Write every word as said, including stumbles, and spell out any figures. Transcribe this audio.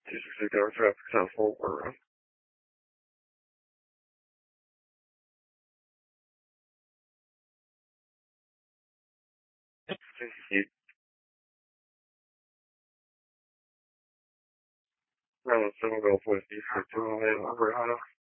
Jesus, you go traffic sounds over.让生活不及时就会over 它了。